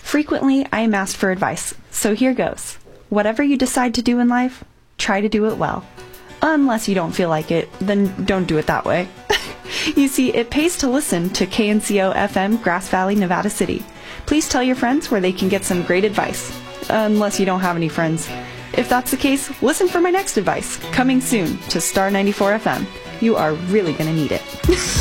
Frequently, I am asked for advice, so here goes. Whatever you decide to do in life, try to do it well. Unless you don't feel like it, then don't do it that way. You see, it pays to listen to KNCO FM Grass Valley, Nevada City. Please tell your friends where they can get some great advice. Unless you don't have any friends. If that's the case, listen for my next advice, coming soon to Star 94 FM. You are really going to need it.